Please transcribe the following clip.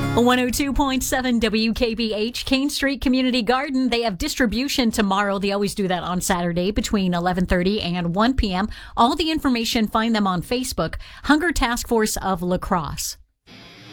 102.7 WKBH, Kane Street Community Garden. They have distribution tomorrow. They always do that on Saturday between 11:30 and 1 p.m. All the information, find them on Facebook, Hunger Task Force of La Crosse.